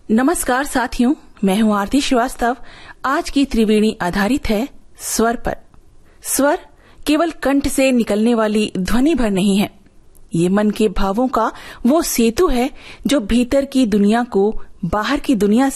नमस्कार साथियों, मैं हूं आरती श्रीवास्तव। आज की त्रिवेणी आधारित है स्वर पर। स्वर केवल कंठ से निकलने वाली ध्वनि भर नहीं है, ये मन के भावों का वो सेतु है जो भीतर की दुनिया को बाहर की दुनिया